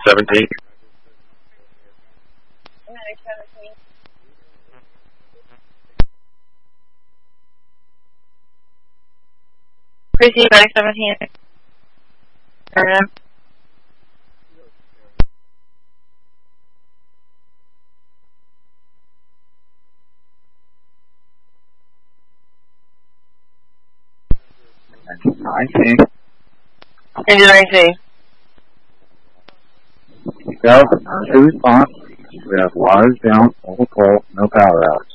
17. Chrissy, back 17. Engine 19. Engine 19. Go, emergency response. We have wires down, full pole, no power outage.